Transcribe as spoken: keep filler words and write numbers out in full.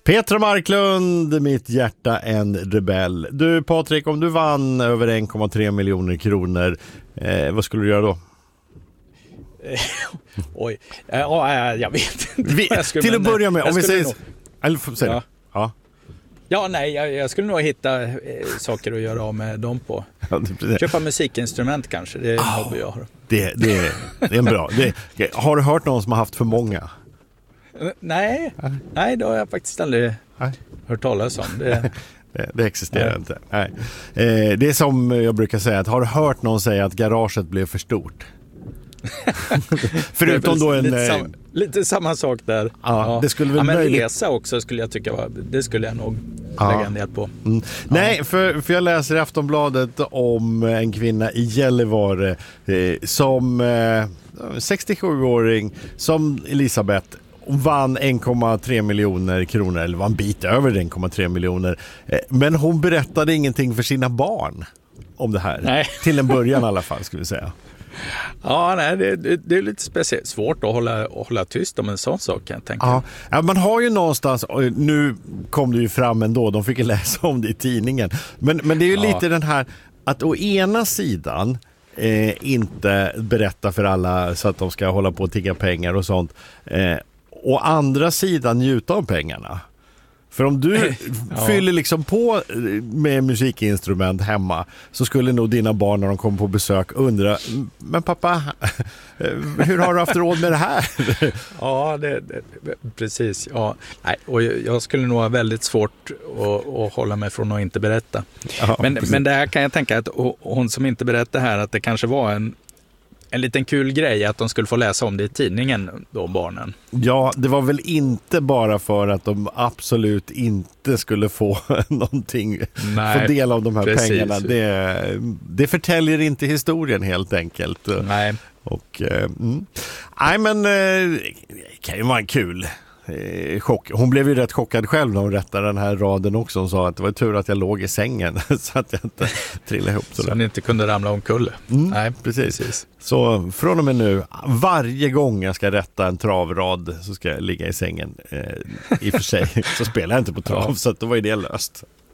Petra Marklund, mitt hjärta en rebell. Du Patrik, om du vann över en komma tre miljoner kronor, eh, vad skulle du göra då? Oj, ja, jag vet inte. Vi, till att börja med, om vi säger... Nog, eller, säg ja. ja. Ja, nej, jag, jag skulle nog hitta eh, saker att göra av med dem på. Ja, det, Köpa musikinstrument kanske, det är en oh, hobby jag har. Det, det, det är en bra. Det, har du hört någon som har haft för många? Nej, nej, det har jag faktiskt aldrig nej. hört talas om. Det, det, det existerar nej. inte. Nej. Eh, det är som jag brukar säga, att har du hört någon säga att garaget blev för stort? Förutom då en... Lite, sam, lite samma sak där. Ja, ja. Det skulle väl ja, men möjligt... resa också skulle jag tycka var, det skulle jag nog ja. lägga en del på. Mm. Ja. Nej, för, för jag läser i Aftonbladet om en kvinna i Gällivare eh, som eh, sextiosjuåring som Elisabeth vann en komma tre miljoner kronor, eller var en bit över en komma tre miljoner. Eh, men hon berättade ingenting för sina barn om det här. Nej. Till en början i alla fall, skulle vi säga. Ja, nej, det, det, det är lite speciellt svårt att hålla, att hålla tyst om en sån sak, kan jag tänka. Ja, ja, man har ju någonstans, nu kom det ju fram ändå, de fick ju läsa om det i tidningen. Men, men det är ju ja. lite den här, att å ena sidan eh, inte berätta för alla så att de ska hålla på och tigga pengar och sånt. Eh, å andra sidan njuta av pengarna. För om du ja. fyller liksom på med musikinstrument hemma, så skulle nog dina barn när de kommer på besök undra, men pappa, hur har du haft råd med det här? Ja, det, det, precis. Ja. Nej, och jag skulle nog ha väldigt svårt att, att hålla mig från att inte berätta. Ja, men, men det här kan jag tänka att hon som inte berättade här, att det kanske var en En liten kul grej att de skulle få läsa om det i tidningen då, barnen. Ja, det var väl inte bara för att de absolut inte skulle få någonting, Nej, få del av de här precis. pengarna. Det, det förtäljer inte historien helt enkelt. Nej. Och, mm. Nej, men det kan ju vara kul. Chock. Hon blev ju rätt chockad själv när hon rättade den här raden också. Hon sa att det var tur att jag låg i sängen så att jag inte trillade ihop. Så han inte kunde ramla omkull. Mm, Nej, precis. precis. Så från och med nu, varje gång jag ska rätta en travrad så ska jag ligga i sängen. Eh, I och för sig så spelar jag inte på trav, ja. så att då var ju det löst.